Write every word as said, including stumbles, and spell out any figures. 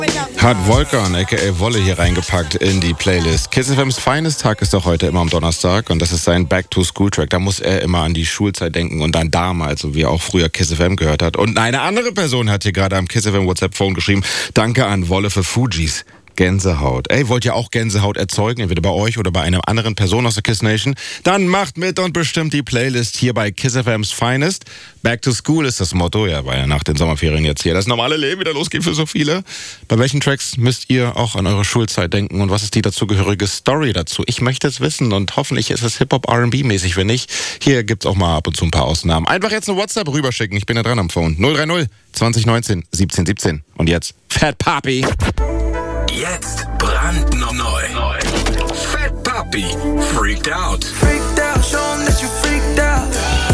Hat Volkan, aka Wolle, hier reingepackt in die Playlist. Kiss F M's Finest Tag ist doch heute immer am Donnerstag und das ist sein Back-to-School-Track. Da muss er immer an die Schulzeit denken und an damals, so wie er auch früher Kiss F M gehört hat. Und eine andere Person hat hier gerade am Kiss F M WhatsApp-Phone geschrieben, danke an Wolle für Fujis. Gänsehaut. Ey, wollt ihr auch Gänsehaut erzeugen, entweder bei euch oder bei einer anderen Person aus der Kiss Nation? Dann macht mit und bestimmt die Playlist hier bei Kiss F M's Finest. Back to School ist das Motto, ja, weil ja nach den Sommerferien jetzt hier das normale Leben wieder losgeht für so viele. Bei welchen Tracks müsst ihr auch an eure Schulzeit denken und was ist die dazugehörige Story dazu? Ich möchte es wissen und hoffentlich ist es Hip-Hop R and B-mäßig, wenn nicht. Hier gibt's auch mal ab und zu ein paar Ausnahmen. Einfach jetzt eine WhatsApp rüberschicken, ich bin ja dran am Phone. null drei null zwanzig neunzehn siebzehn siebzehn. Und jetzt Fat Papi. Jetzt brandneu. Fat Papi, freaked out. Freaked out, show 'em that you freaked out.